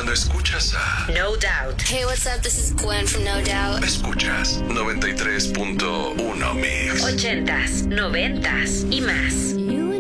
Cuando escuchas a No Doubt. Hey, what's up? This is Gwen from No Doubt. Escuchas 93.1 Mix. 80s, 90s y más.